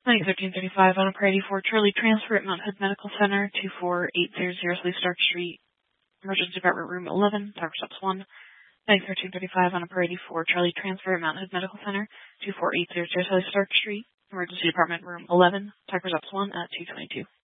1335 on a priority for Charlie transfer at Mount Hood Medical Center, 24800 Lee Stark Street, Emergency Department Room 11, Tower Steps 1. 1335 on a priority for Charlie transfer at Mount Hood Medical Center, 24800 Lee Stark Street, Emergency Department Room 11, Tower Steps 1 at 222.